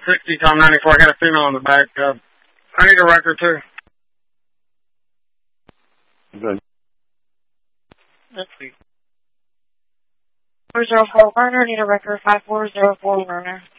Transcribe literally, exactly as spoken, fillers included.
sixty Tom ninety-four. I got a female in the back. Uh, I need a record too. Good. Let's see. four zero four Werner, need a record five four zero four Werner.